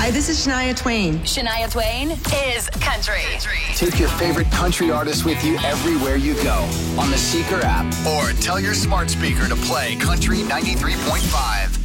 Hi, this is Shania Twain. Shania Twain is country. Take your favorite country artist with you everywhere you go on the Seeker app or tell your smart speaker to play Country 93.5.